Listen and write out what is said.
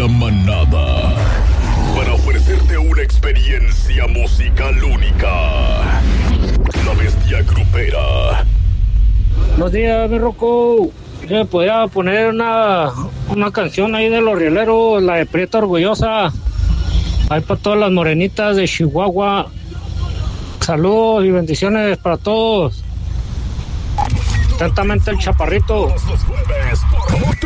la manada para ofrecerte una experiencia musical única. La Bestia Grupera. Buenos días, mi Rocco. ¿Me podía poner una canción ahí de los rieleros, la de Prieta Orgullosa? Ahí para todas las morenitas de Chihuahua. Saludos y bendiciones para todos. Atentamente el Chaparrito. Todos los jueves por